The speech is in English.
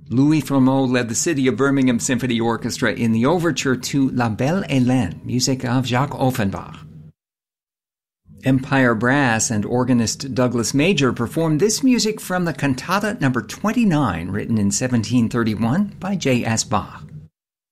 Louis Flammeau led the City of Birmingham Symphony Orchestra in the overture to La Belle Hélène, music of Jacques Offenbach. Empire Brass and organist Douglas Major performed this music from the Cantata No. 29, written in 1731 by J.S. Bach.